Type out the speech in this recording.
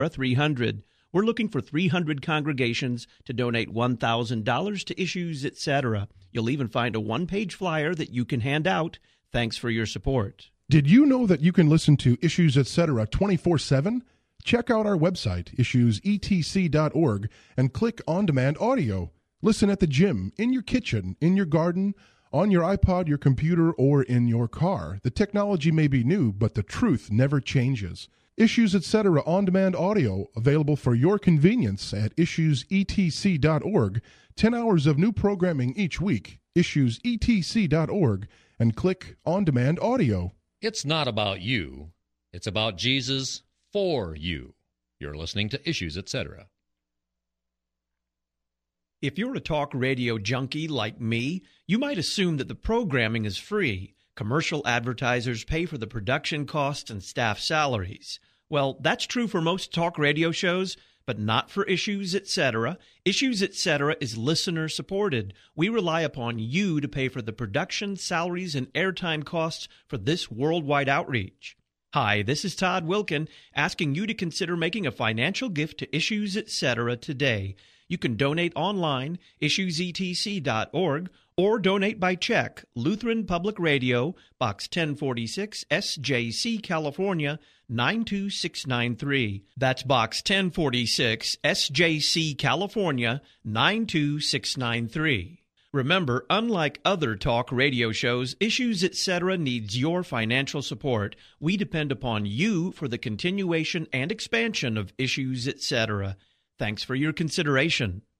300. We're looking for 300 congregations to donate $1,000 to Issues Etc. You'll even find a one-page flyer that you can hand out. Thanks for your support. Did you know that you can listen to Issues Etc. 24/7? Check out our website, issuesetc.org, and click On Demand Audio. Listen at the gym, in your kitchen, in your garden, on your iPod, your computer, or in your car. The technology may be new, but the truth never changes. Issues Etc. On Demand Audio, available for your convenience at issuesetc.org. 10 hours of new programming each week. Issuesetc.org, and click On Demand Audio. It's not about you. It's about Jesus for you. You're listening to Issues Etc. If you're a talk radio junkie like me, you might assume that the programming is free. Commercial advertisers pay for the production costs and staff salaries. Well, that's true for most talk radio shows, but not for Issues Etc. Issues Etc. is listener-supported. We rely upon you to pay for the production, salaries, and airtime costs for this worldwide outreach. Hi, this is Todd Wilkin, asking you to consider making a financial gift to Issues Etc. today. You can donate online, issuesetc.org, or donate by check, Lutheran Public Radio, Box 1046, SJC, California, 92693. That's Box 1046, SJC, California, 92693. Remember, unlike other talk radio shows, Issues Etc. needs your financial support. We depend upon you for the continuation and expansion of Issues Etc. Thanks for your consideration.